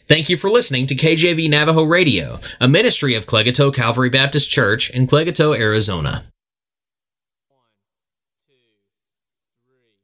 Thank you for listening to KJV Navajo Radio, a ministry of Clegato Calvary Baptist Church in Clegato, Arizona.